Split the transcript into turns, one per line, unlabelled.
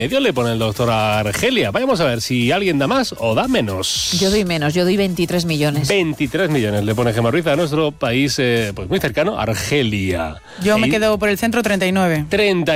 medio le pone el doctor a Argelia. Vayamos a ver si alguien da más o da menos.
Yo doy menos, yo doy 23 millones.
23 millones le pone Gemma Ruiz a nuestro país pues muy cercano, Argelia.
Yo me quedo por el centro 39.
30